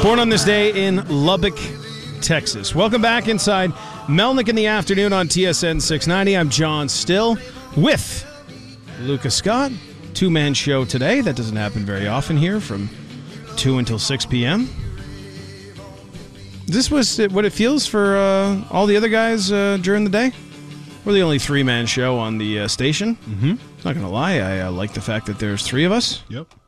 Born on this day in Lubbock, Texas. Welcome back inside Melnick in the afternoon on TSN 690. I'm John Still with Lucas Scott. Two-man show today. That doesn't happen very often here from 2 until 6 p.m. This was what it feels for all the other guys during the day? We're the only three-man show on the station. Mm-hmm. Not going to lie, I like the fact that there's three of us. Yep.